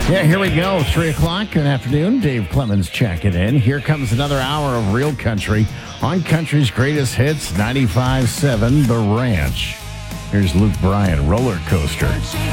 Yeah, here we go. 3 o'clock. Good afternoon. Dave Clemens checking in. Here comes another hour of real country on Country's Greatest Hits, 95.7 The Ranch. Here's Luke Bryan, Roller Coaster.